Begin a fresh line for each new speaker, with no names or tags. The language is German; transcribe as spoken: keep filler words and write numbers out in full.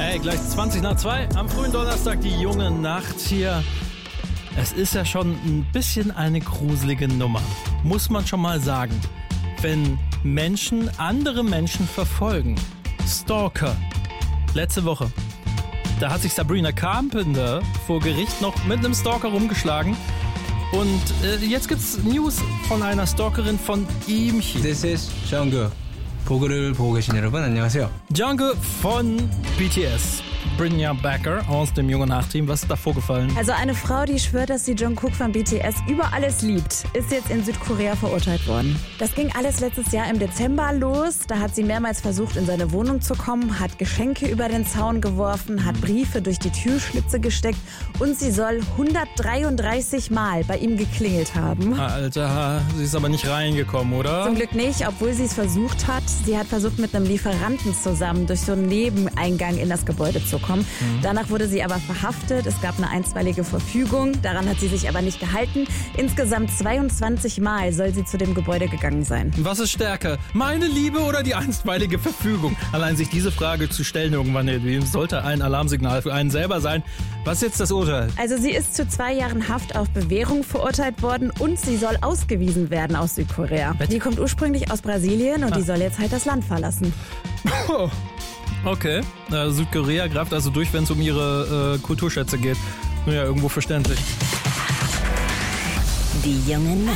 Hey, gleich zwanzig nach zwei am frühen Donnerstag, die junge Nacht hier. Es ist ja schon ein bisschen eine gruselige Nummer, muss man schon mal sagen. Wenn Menschen andere Menschen verfolgen. Stalker. Letzte Woche. Da hat sich Sabrina Carpenter vor Gericht noch mit einem Stalker rumgeschlagen. Und äh, jetzt gibt's News von einer Stalkerin von ihm hier.
This is Jungkook. 보그를 보고 계신 여러분 안녕하세요.
Jungkook von B T S. Brynja Becker aus dem jungen Nachteam. Was ist da vorgefallen?
Also eine Frau, die schwört, dass sie Jungkook von B T S über alles liebt, ist jetzt in Südkorea verurteilt worden. Das ging alles letztes Jahr im Dezember los. Da hat sie mehrmals versucht, in seine Wohnung zu kommen, hat Geschenke über den Zaun geworfen, hat Briefe durch die Türschlitze gesteckt und sie soll hundertdreiunddreißig Mal bei ihm geklingelt haben.
Alter, sie ist aber nicht reingekommen, oder?
Zum Glück nicht, obwohl sie es versucht hat. Sie hat versucht, mit einem Lieferanten zusammen durch so einen Nebeneingang in das Gebäude zu kommen. Mhm. Danach wurde sie aber verhaftet. Es gab eine einstweilige Verfügung. Daran hat sie sich aber nicht gehalten. Insgesamt zweiundzwanzig Mal soll sie zu dem Gebäude gegangen sein.
Was ist stärker? Meine Liebe oder die einstweilige Verfügung? Allein sich diese Frage zu stellen irgendwann, sollte ein Alarmsignal für einen selber sein. Was ist jetzt das Urteil?
Also sie ist zu zwei Jahren Haft auf Bewährung verurteilt worden und sie soll ausgewiesen werden aus Südkorea. Die kommt ursprünglich aus Brasilien und ah. die soll jetzt halt das Land verlassen.
Oh. Okay, äh, Südkorea greift also durch, wenn es um ihre äh, Kulturschätze geht. Ja, irgendwo verständlich.
Die jungen